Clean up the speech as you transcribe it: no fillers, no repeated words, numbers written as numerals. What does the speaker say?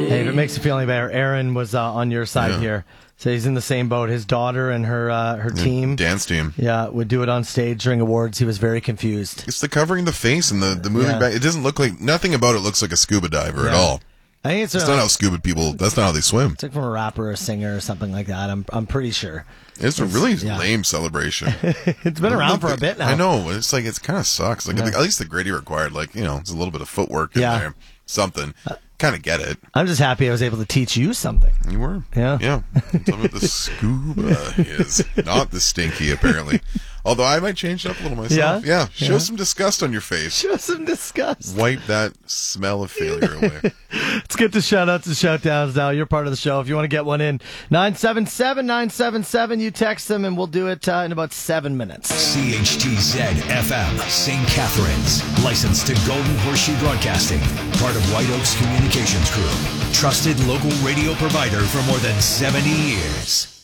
Hey, if it makes you feel any better, Aaron was on your side here. So he's in the same boat. His daughter and her team. Dance team. Yeah, would do it on stage during awards. He was very confused. It's the covering the face and the moving back. It doesn't look like, nothing about it looks like a scuba diver at all. I think it's not how scuba people, that's not how they swim. It's like from a rapper or a singer or something like that. I'm pretty sure. It's a really lame celebration. It's been around for a bit now. I know. It's like, it kind of sucks. Like, at least the gritty required, like, it's a little bit of footwork in there. Something. Kind of get it. I'm just happy I was able to teach you something. You were. Yeah. Yeah. Tell me what the scuba is. Not the stinky, apparently. Although I might change it up a little myself. Yeah. Show some disgust on your face. Show some disgust. Wipe that smell of failure away. Let's get to shout-outs and shout-downs now. You're part of the show. If you want to get one in, 977-977. You text them, and we'll do it in about 7 minutes. CHTZ-FM, St. Catharines. Licensed to Golden Horseshoe Broadcasting. Part of White Oaks Communications Group. Trusted local radio provider for more than 70 years.